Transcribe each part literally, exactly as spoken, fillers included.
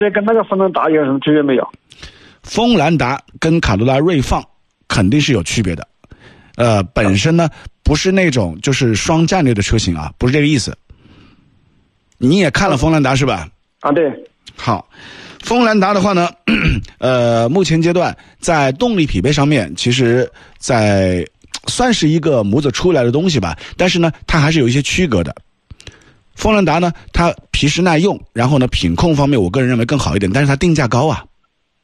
这跟那个锋兰达有什么区别没有？ 锋兰达跟卡罗拉锐放肯定是有区别的，呃，本身呢不是那种就是双战略的车型啊，不是这个意思。你也看了锋兰达是吧？ 啊，对。 好，锋兰达的话呢，呃，目前阶段在动力匹配上面，其实在算是一个模子出来的东西吧，但是呢，它还是有一些区隔的。锋兰达呢，它皮实耐用，然后呢，品控方面我个人认为更好一点，但是它定价高啊。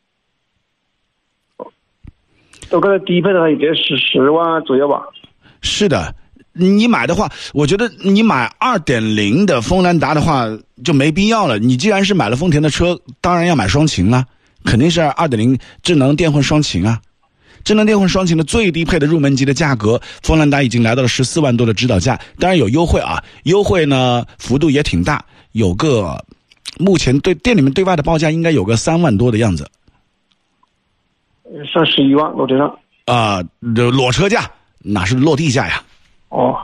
我觉得低配的话也得十十万左右吧。 是的，你买的话，我觉得你买 二点零 的锋兰达的话就没必要了。你既然是买了丰田的车，当然要买双擎了，肯定是 二点零 智能电混双擎啊。智能电混双擎的最低配的入门级的价格，锋兰达已经来到了十四万多的指导价，当然有优惠啊，优惠呢幅度也挺大，有个目前对店里面对外的报价应该有个三万多的样子。 上十一万裸车上。 啊、呃，裸车价哪是落地价呀？ 哦。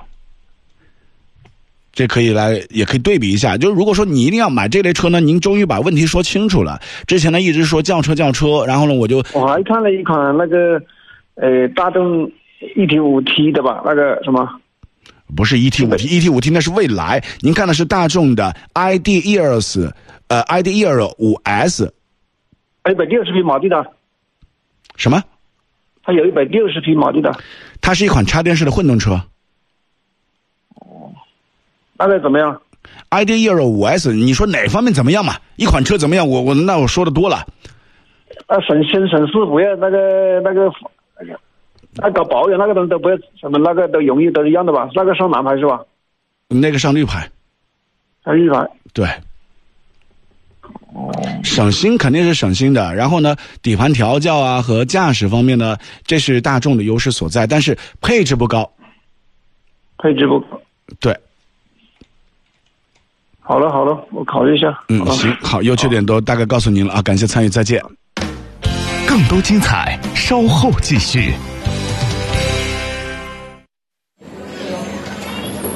这可以来，也可以对比一下。就是如果说你一定要买这类车呢，您终于把问题说清楚了。之前呢一直说轿车轿车，然后呢我就我还看了一款那个，呃，大众 一点五 T 的吧，那个什么？ 不是 一点五 T， 一点五 T 那是蔚来。您看的是大众的 I D E R S， 呃 I D E R 五 S， 一百六十匹马力的。 什么？ 它有一百六十匹马力的。 它是一款插电式的混动车。 那个怎么样 ？I D E R 五 S， 你说哪方面怎么样嘛？一款车怎么样？我我那我说的多了。 啊，省心省事不要那个那个那个，那搞保养那个东西都不要什么那个都容易都一样的吧？那个上蓝牌是吧？ 那个上绿牌。 上绿牌。 对。省心肯定是省心的，然后呢，底盘调教啊和驾驶方面呢，这是大众的优势所在，但是配置不高。 配置不高。 对。 好了好了，我考虑一下。 嗯，行，好，优缺点都大概告诉您了啊，感谢参与，再见。 更多精彩，稍后继续。